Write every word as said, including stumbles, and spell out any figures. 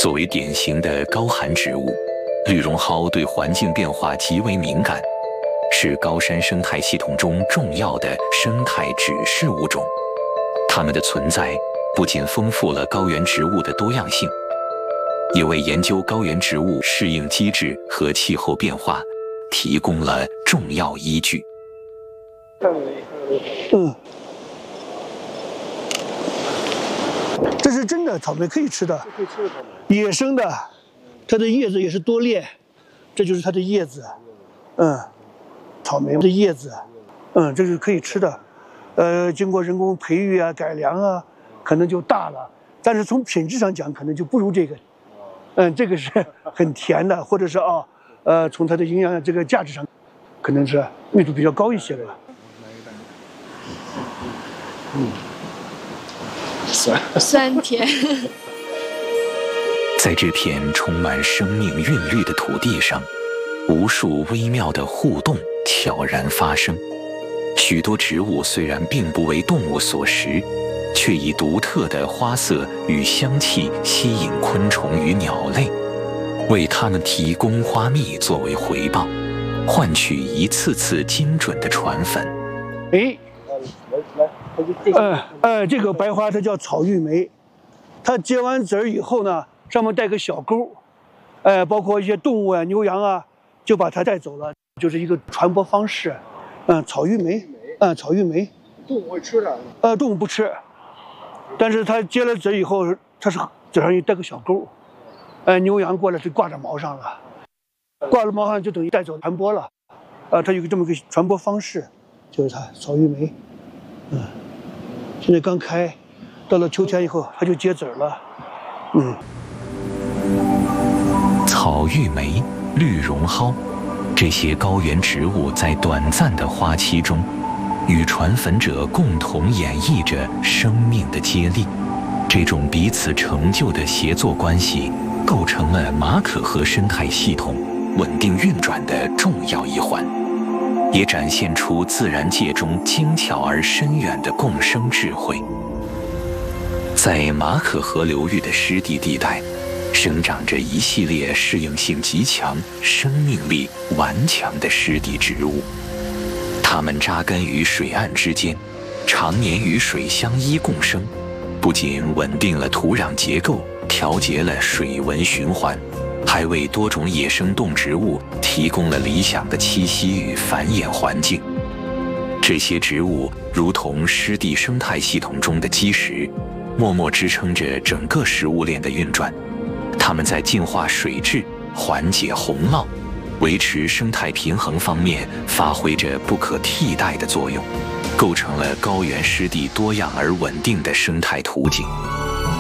作为典型的高寒植物，绿绒蒿对环境变化极为敏感，是高山生态系统中重要的生态指示物种。它们的存在不仅丰富了高原植物的多样性，也为研究高原植物适应机制和气候变化提供了重要依据。 嗯，这是真的草莓，可以吃的， 可以吃的草莓，野生的，它的叶子也是多裂，这就是它的叶子。嗯，草莓的叶子，嗯，这是可以吃的。呃，经过人工培育啊、改良啊，可能就大了，但是从品质上讲，可能就不如这个。嗯，这个是很甜的，或者是啊，呃，从它的营养这个价值上，可能是密度比较高一些的。 嗯，酸酸甜。 在这片充满生命韵律的土地上，无数微妙的互动悄然发生。许多植物虽然并不为动物所食，却以独特的花色与香气吸引昆虫与鸟类，为它们提供花蜜作为回报，换取一次次精准的传粉。 哎，呃呃，这个白花它叫草玉梅，它结完籽儿以后呢，上面带个小钩，呃，包括一些动物啊、牛羊啊，就把它带走了，就是一个传播方式。嗯、呃，草玉梅，嗯、呃，草玉梅， 动物会吃的。 呃，动物不吃，但是它结了籽以后，它是籽上又带个小钩，呃，牛羊过来就挂在毛上了，挂了毛上就等于带走传播了，呃，它有个这么个传播方式，就是它草玉梅，嗯，现在刚开，到了秋天以后它就结籽了，嗯。 草玉梅、绿绒蒿，这些高原植物在短暂的花期中，与传粉者共同演绎着生命的接力。这种彼此成就的协作关系，构成了马可河生态系统稳定运转的重要一环，也展现出自然界中精巧而深远的共生智慧。在马可河流域的湿地地带，生长着一系列适应性极强、生命力顽强的湿地植物。它们扎根于水岸之间，常年与水相依共生，不仅稳定了土壤结构，调节了水文循环，还为多种野生动植物提供了理想的栖息与繁衍环境。这些植物如同湿地生态系统中的基石，默默支撑着整个食物链的运转。它们在净化水质、缓解洪涝、维持生态平衡方面发挥着不可替代的作用，构成了高原湿地多样而稳定的生态图景。